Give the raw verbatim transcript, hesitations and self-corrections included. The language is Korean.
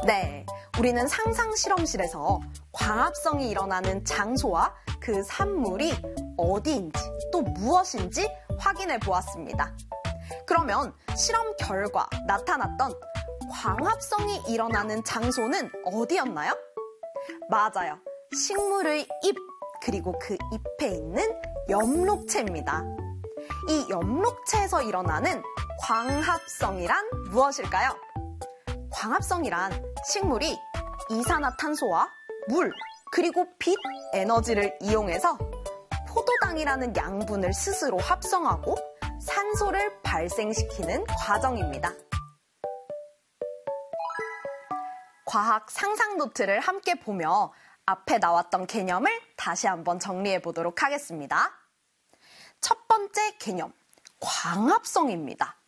네, 우리는 상상 실험실에서 광합성이 일어나는 장소와 그 산물이 어디인지 또 무엇인지 확인해 보았습니다. 그러면 실험 결과 나타났던 광합성이 일어나는 장소는 어디였나요? 맞아요. 식물의 잎, 그리고 그 잎에 있는 엽록체입니다. 이 엽록체에서 일어나는 광합성이란 무엇일까요? 광합성이란 식물이 이산화탄소와 물, 그리고 빛 에너지를 이용해서 포도당이라는 양분을 스스로 합성하고 산소를 발생시키는 과정입니다. 과학 상상 노트를 함께 보며 앞에 나왔던 개념을 다시 한번 정리해 보도록 하겠습니다. 첫 번째 개념, 광합성입니다.